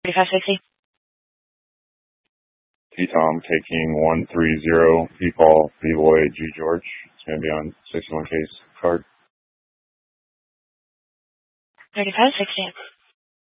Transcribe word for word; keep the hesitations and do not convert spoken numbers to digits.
thirty-five sixty. T-Tom taking one three zero, P-Paul, B-Boy, G George. It's going to be on sixty-one K's card. thirty-five sixty.